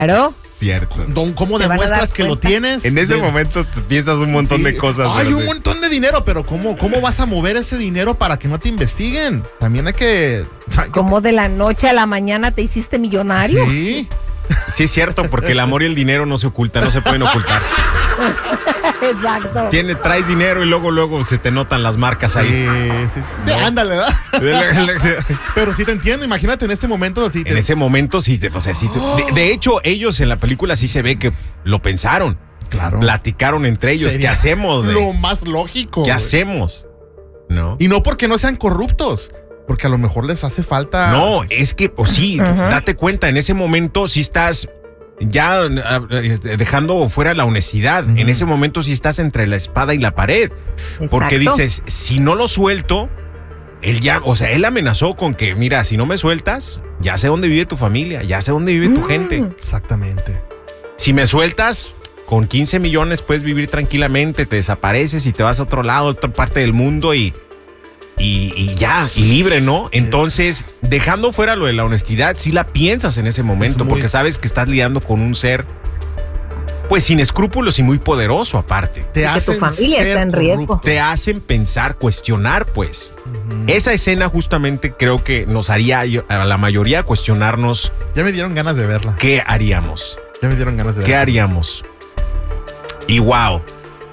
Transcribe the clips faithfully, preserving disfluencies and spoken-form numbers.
Claro. Cierto. Don, ¿cómo Se van a demuestras dar que lo cuenta. tienes? En ese De- momento te piensas un montón Sí. de cosas. Hay pero un sí. montón de dinero, pero ¿cómo, ¿cómo vas a mover ese dinero para que no te investiguen? También hay que... ¿Cómo de la noche a la mañana te hiciste millonario? Sí. Sí, es cierto, porque el amor y el dinero no se ocultan, no se pueden ocultar. Exacto. Tiene, traes dinero y luego, luego se te notan las marcas ahí. Sí, sí, sí. Sí, No. ándale, ¿verdad? Pero sí te entiendo, imagínate en ese momento así. En ese momento sí, te, o sea, sí te- de, de hecho, ellos en la película sí se ve que lo pensaron. Claro. Platicaron entre ellos. Sería ¿Qué hacemos? de- Lo más lógico. ¿Qué güey. hacemos? ¿No? Y no porque no sean corruptos, porque a lo mejor les hace falta... No, es que, pues sí, Ajá. date cuenta, en ese momento sí estás ya ah, dejando fuera la honestidad. Ujú. En ese momento sí estás entre la espada y la pared. Porque Exacto. dices, si no lo suelto, él ya, o sea, él amenazó con que, mira, si no me sueltas, ya sé dónde vive tu familia, ya sé dónde vive tu Mm. gente. Exactamente. Si me sueltas, con quince millones puedes vivir tranquilamente, te desapareces y te vas a otro lado, a otra parte del mundo y, y, y ya, y libre, ¿no? Entonces, dejando fuera lo de la honestidad, sí la piensas en ese momento, Es muy- porque sabes que estás lidiando con un ser, pues sin escrúpulos y muy poderoso aparte. Te Y que tu hacen familia ser está en riesgo. corrupto. Te hacen pensar, cuestionar, pues. Ujú. Esa escena justamente creo que nos haría a la mayoría cuestionarnos Ya me dieron ganas de verla. qué haríamos. Ya me dieron ganas de ¿Qué verla. haríamos? Y wow.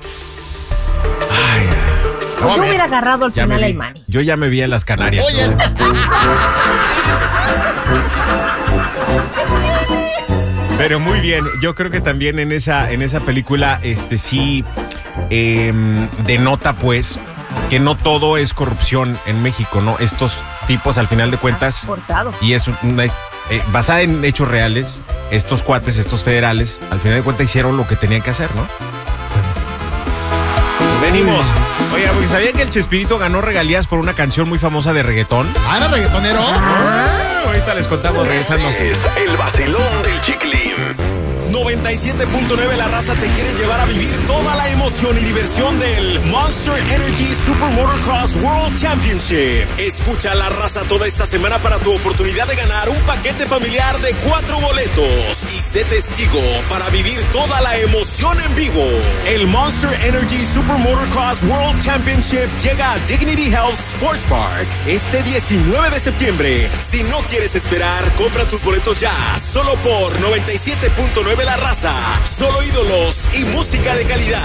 Ay, No, a Yo ver. hubiera agarrado al ya me final vi. el money. Yo ya me vi en las Canarias. Oye, o sea. Pero muy bien, yo creo que también en esa, en esa película este sí eh, denota pues que no todo es corrupción en México, ¿no? Estos tipos al final de cuentas, Forzado. y es una, eh, basada en hechos reales, estos cuates, estos federales, al final de cuentas hicieron lo que tenían que hacer, ¿no? Venimos. Oiga, porque ¿sabían que el Chespirito ganó regalías por una canción muy famosa de reggaetón? Ah, ¿era reggaetonero? Ah, ahorita les contamos regresando. Es el vacilón del Chiquilín. noventa y siete punto nueve La Raza te quiere llevar a vivir toda la emoción y diversión del Monster Energy Super Motocross World Championship. Escucha a La Raza toda esta semana para tu oportunidad de ganar un paquete familiar de cuatro boletos y sé testigo para vivir toda la emoción en vivo. El Monster Energy Super Motocross World Championship llega a Dignity Health Sports Park este diecinueve de septiembre. Si no quieres esperar, compra tus boletos ya, solo por noventa y siete punto nueve La Raza. Solo ídolos y música de calidad.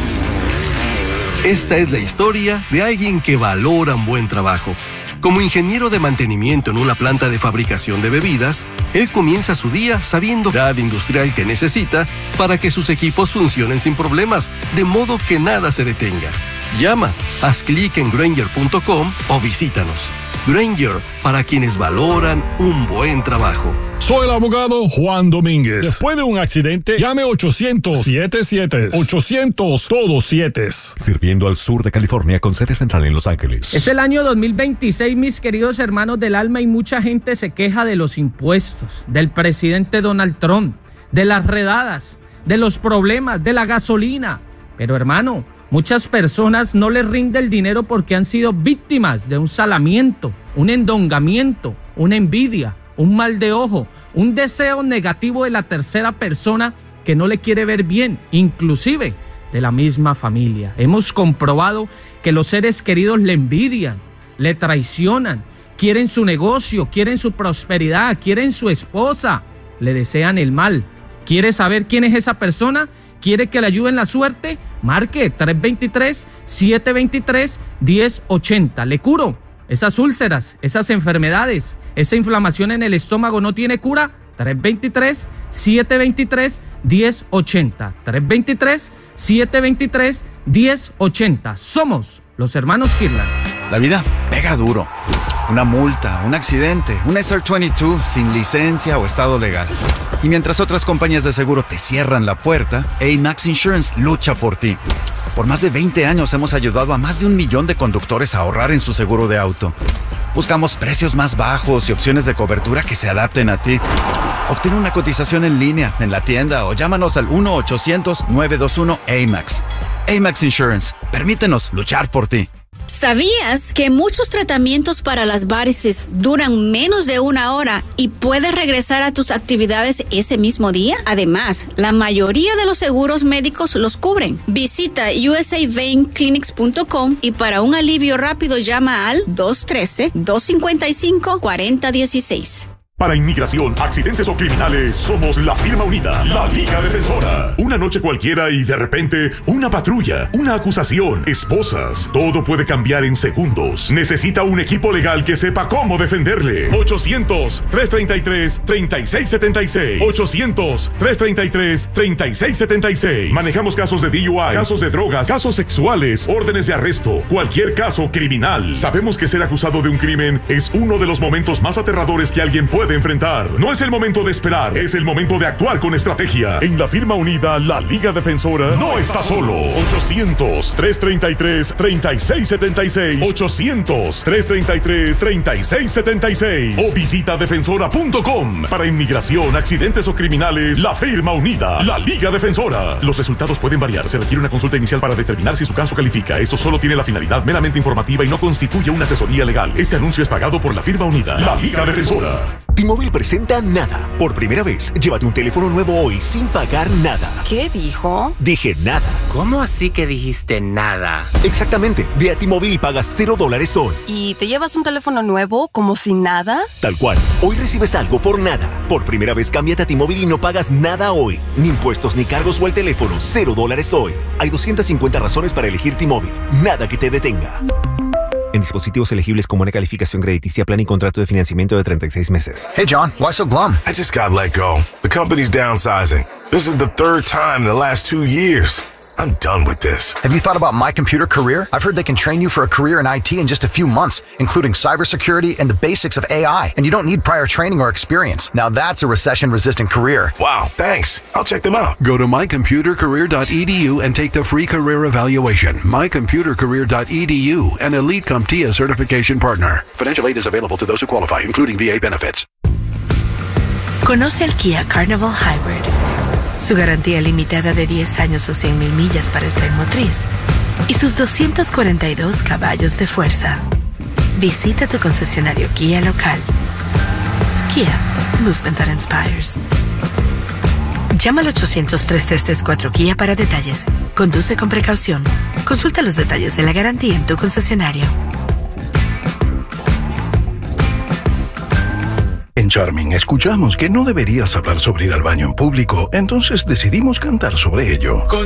Esta es la historia de alguien que valora un buen trabajo. Como ingeniero de mantenimiento en una planta de fabricación de bebidas, él comienza su día sabiendo la calidad industrial que necesita para que sus equipos funcionen sin problemas, de modo que nada se detenga. Llama, haz clic en Grainger punto com o visítanos. Grainger, para quienes valoran un buen trabajo. Soy el abogado Juan Domínguez. Después de un accidente, llame ochocientos siete siete. ochocientos todos siete. Sirviendo al sur de California con sede central en Los Ángeles. Es el año dos mil veintiséis, mis queridos hermanos del alma, y mucha gente se queja de los impuestos, del presidente Donald Trump, de las redadas, de los problemas, de la gasolina. Pero hermano, muchas personas no les rinde el dinero porque han sido víctimas de un salamiento, un endongamiento, una envidia, un mal de ojo, un deseo negativo de la tercera persona que no le quiere ver bien, inclusive de la misma familia. Hemos comprobado que los seres queridos le envidian, le traicionan, quieren su negocio, quieren su prosperidad, quieren su esposa, le desean el mal. ¿Quiere saber quién es esa persona? ¿Quiere que le ayude en la suerte? Marque tres dos tres, siete dos tres, uno cero ocho cero. Le curo esas úlceras, esas enfermedades, esa inflamación en el estómago no tiene cura. tres dos tres, siete dos tres, uno cero ocho cero. tres dos tres, siete dos tres, uno cero ocho cero. Somos los hermanos Kirlan. La vida pega duro. Una multa, un accidente, un S R veintidós sin licencia o estado legal. Y mientras otras compañías de seguro te cierran la puerta, A-Max Insurance lucha por ti. Por más de veinte años hemos ayudado a más de un millón de conductores a ahorrar en su seguro de auto. Buscamos precios más bajos y opciones de cobertura que se adapten a ti. Obtén una cotización en línea, en la tienda o llámanos al uno ochocientos, nueve dos uno, A M A X. A M A X Insurance. Permítenos luchar por ti. ¿Sabías que muchos tratamientos para las varices duran menos de una hora y puedes regresar a tus actividades ese mismo día? Además, la mayoría de los seguros médicos los cubren. Visita u s a vein clinics punto com y para un alivio rápido llama al dos uno tres, dos cinco cinco, cuatro cero uno seis. Para inmigración, accidentes o criminales, somos la firma unida, la Liga Defensora. Una noche cualquiera y de repente, una patrulla, una acusación, esposas. Todo puede cambiar en segundos. Necesita un equipo legal que sepa cómo defenderle. ochocientos, tres treinta y tres, treinta y seis setenta y seis. ochocientos, tres treinta y tres, treinta y seis setenta y seis. Manejamos casos de D U I, casos de drogas, casos sexuales, órdenes de arresto, cualquier caso criminal. Sabemos que ser acusado de un crimen es uno de los momentos más aterradores que alguien puede de enfrentar. No es el momento de esperar, es el momento de actuar con estrategia. En la firma unida, la Liga Defensora no está solo. ochocientos, tres treinta y tres, treinta y seis setenta y seis. ochocientos, tres treinta y tres, treinta y seis setenta y seis. O visita defensora punto com. Para inmigración, accidentes o criminales, la firma unida, la Liga Defensora. Los resultados pueden variar. Se requiere una consulta inicial para determinar si su caso califica. Esto solo tiene la finalidad meramente informativa y no constituye una asesoría legal. Este anuncio es pagado por la firma unida, la Liga Defensora. T-Mobile presenta Nada. Por primera vez, llévate un teléfono nuevo hoy sin pagar nada. ¿Qué dijo? Dije nada. ¿Cómo así que dijiste nada? Exactamente. Ve a T-Mobile y pagas cero dólares hoy. ¿Y te llevas un teléfono nuevo como si nada? Tal cual. Hoy recibes algo por nada. Por primera vez, cámbiate a T-Mobile y no pagas nada hoy. Ni impuestos ni cargos o el teléfono. Cero dólares hoy. Hay doscientas cincuenta razones para elegir T-Mobile. Nada que te detenga. En dispositivos elegibles con buena calificación crediticia, plan y contrato de financiamiento de treinta y seis meses. Hey, John, why so glum? I just got let go. The company's downsizing. This is the third time in the last two years. I'm done with this. Have you thought about My Computer Career? I've heard they can train you for a career in I T in just a few months, including cybersecurity and the basics of A I. And you don't need prior training or experience. Now that's a recession-resistant career. Wow, thanks. I'll check them out. Go to my computer career dot e d u and take the free career evaluation. my computer career dot e d u, an Elite CompTIA certification partner. Financial aid is available to those who qualify, including V A benefits. Conoce el Kia Carnival Hybrid. Su garantía limitada de diez años o cien mil millas para el tren motriz y sus doscientos cuarenta y dos caballos de fuerza. Visita tu concesionario Kia local. Kia, movement that inspires. Llama al ochocientos, tres tres tres, cuatro Kia para detalles. Conduce con precaución. Consulta los detalles de la garantía en tu concesionario. En Charming escuchamos que no deberías hablar sobre ir al baño en público, entonces decidimos cantar sobre ello. Con